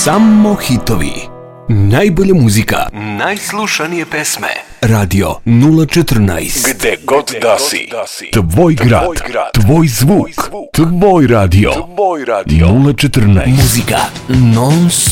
Samo hitovi. Najbolja muzika. Najslušanije pesme. Radio 014. Gde god da si. Tvoj grad. Tvoj zvuk. Tvoj radio. 014. Muzika non